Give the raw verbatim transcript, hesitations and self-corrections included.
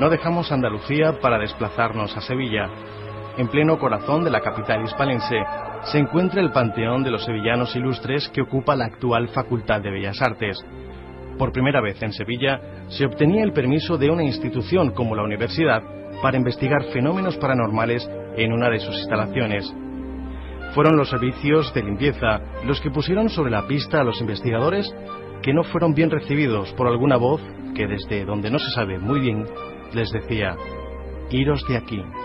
No dejamos Andalucía para desplazarnos a Sevilla. En pleno corazón de la capital hispalense se encuentra el Panteón de los Sevillanos Ilustres que ocupa la actual Facultad de Bellas Artes. Por primera vez en Sevilla se obtenía el permiso de una institución como la universidad para investigar fenómenos paranormales en una de sus instalaciones. Fueron los servicios de limpieza los que pusieron sobre la pista a los investigadores, que no fueron bien recibidos por alguna voz que desde donde no se sabe muy bien les decía: iros de aquí.